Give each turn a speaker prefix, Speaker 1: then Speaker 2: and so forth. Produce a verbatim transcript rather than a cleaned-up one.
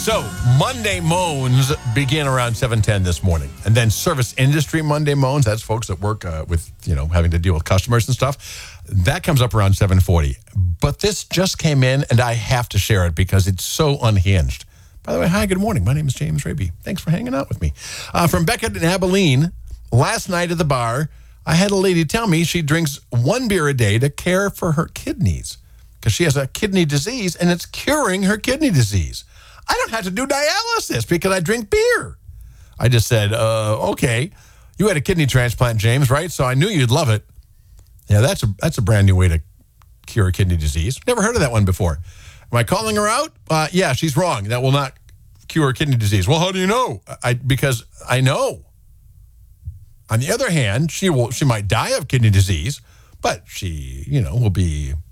Speaker 1: So, Monday Moans begin around seven ten this morning. And then Service Industry Monday Moans, that's folks that work uh, with, you know, having to deal with customers and stuff. That comes up around seven forty. But this just came in, and I have to share it because it's so unhinged. By the way, hi, good morning. My name is James Raby. Thanks for hanging out with me. Uh, from Beckett in Abilene, last night at the bar, I had a lady tell me she drinks one beer a day to care for her kidneys because she has a kidney disease, and it's curing her kidney disease. I don't have to do dialysis because I drink beer. I just said, uh, okay, you had a kidney transplant, James, right? So I knew you'd love it. Yeah, that's a that's a brand new way to cure kidney disease. Never heard of that one before. Am I calling her out? Uh, yeah, she's wrong. That will not cure kidney disease. Well, how do you know? I because I know. On the other hand, she will she might die of kidney disease, but she, you know, will be